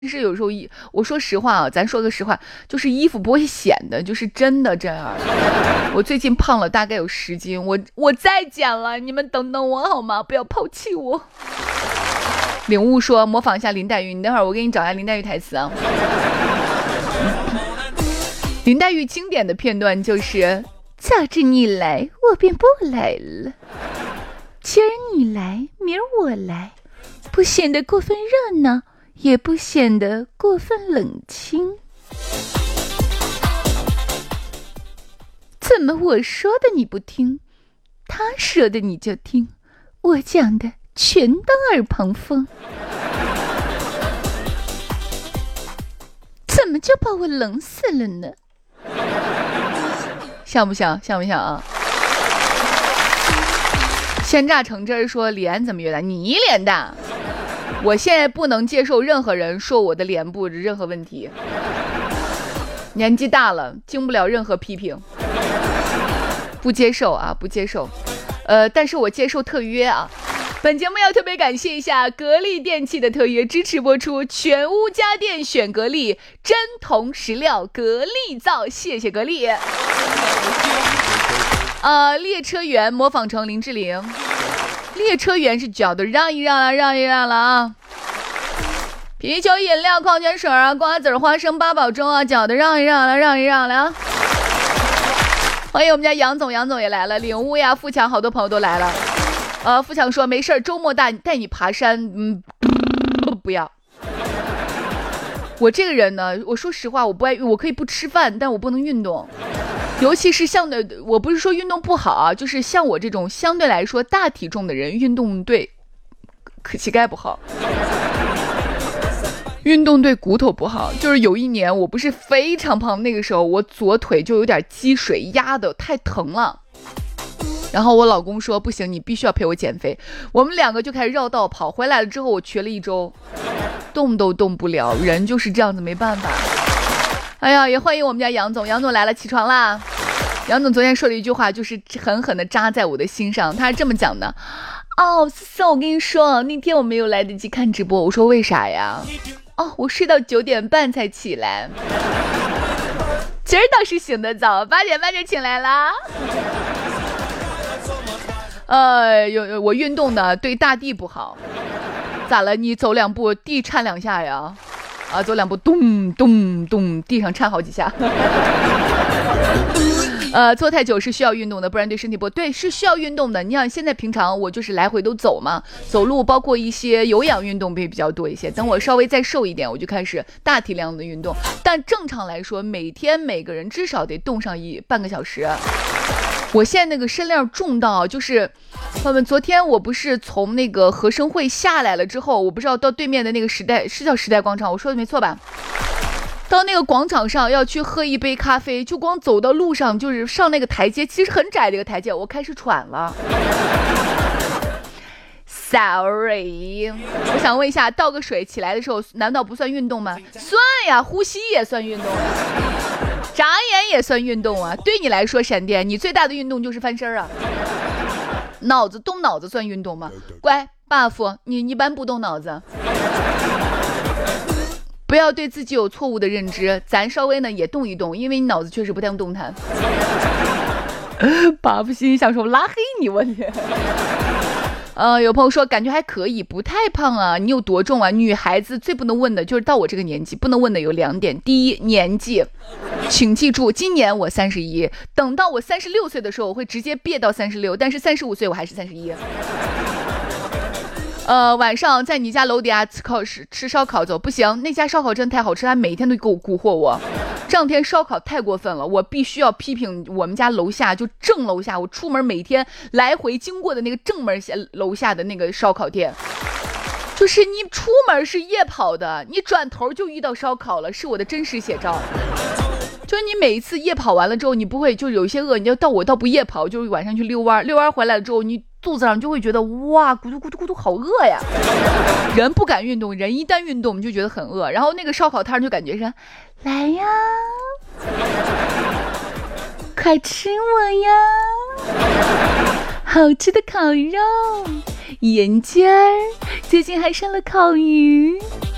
是有时候我说实话啊，咱说个实话，就是衣服不会显的，就是真的这样。我最近胖了大概有10斤，我再减了，你们等等我好吗？不要抛弃我。领悟说模仿一下林黛玉，你等会儿我给你找一下林黛玉台词啊。林黛玉经典的片段就是早知你来我便不来了，今儿你来明儿我来，不显得过分热闹，也不显得过分冷清。怎么我说的你不听，他说的你就听，我讲的全当耳旁风。怎么就把我冷死了呢？像不像？像不像啊？鲜榨橙汁说脸怎么越大？你脸大。我现在不能接受任何人说我的脸部任何问题，年纪大了经不了任何批评，不接受啊，不接受。但是我接受特约啊。本节目要特别感谢一下格力电器的特约支持播出，全屋家电选格力，真铜实料，格力造，谢谢格力。列车员模仿成林志玲，列车员是脚的让一让了，让一让了啊。啤酒、饮料、矿泉水啊，瓜子、花生、八宝粥啊，脚的让一让了，让一让了啊。欢迎我们家杨总，杨总也来了，领悟呀，富强，好多朋友都来了。富强说没事，周末带你爬山，不要。我这个人呢，我说实话，我不爱，我可以不吃饭，但我不能运动。尤其是像的，我不是说运动不好啊，就是像我这种相对来说大体重的人，运动对膝盖不好，运动对骨头不好。就是有一年我不是非常胖，那个时候我左腿就有点积水压的太疼了，然后我老公说不行，你必须要陪我减肥。我们2个就开始绕道跑，回来了之后我瘸了1周，动都动不了，人就是这样子，没办法。哎呀，也欢迎我们家杨总，杨总来了，起床啦。杨总昨天说了一句话，就是狠狠地扎在我的心上。他是这么讲的：思思，我跟你说，那天我没有来得及看直播。我说为啥呀？我睡到9点半才起来。今儿倒是醒得早，8点半就起来啦。我运动的对大地不好。咋了？你走2步地颤2下呀？走2步咚咚咚，地上颤好几下。坐太久是需要运动的，不然对身体不对，是需要运动的。你想现在平常我就是来回都走嘛，走路包括一些有氧运动比较多一些。等我稍微再瘦一点，我就开始大体量的运动。但正常来说，每天每个人至少得动上半个小时。我现在那个身量重到就是朋友们，昨天我不是从那个和生会下来了之后，我不知道到对面的那个时代，是叫时代广场，我说的没错吧？到那个广场上要去喝一杯咖啡，就光走到路上，就是上那个台阶，其实很窄的一个台阶，我开始喘了。Sorry， 我想问一下，倒个水起来的时候难道不算运动吗？算呀，呼吸也算运动呀，眨眼也算运动啊。对你来说，闪电，你最大的运动就是翻身啊。动脑子算运动吗？乖 buff， 你一般不动脑子。不要对自己有错误的认知，咱稍微呢也动一动，因为你脑子确实不太动弹。buff 心想说拉黑你，我天。有朋友说感觉还可以，不太胖啊，你有多重啊？女孩子最不能问的就是到我这个年纪不能问的有2点。第一，年纪，请记住，今年我31，等到我36岁的时候我会直接憋到36，但是35岁我还是31。晚上在你家楼底下吃烧烤走不行，那家烧烤真的太好吃，他每天都给我蛊惑我。这2天烧烤太过分了，我必须要批评我们家楼下，就正楼下，我出门每天来回经过的那个正门楼下的那个烧烤店，就是你出门是夜跑的，你转头就遇到烧烤了，是我的真实写照。就是你每一次夜跑完了之后，你不会就有一些饿，你就我倒不夜跑，就是晚上去遛弯回来了之后，你肚子上就会觉得哇咕嘟咕嘟咕嘟好饿呀。人不敢运动，人一旦运动就觉得很饿。然后那个烧烤摊就感觉是来呀，快吃我呀，好吃的烤肉，眼尖儿，最近还上了烤鱼。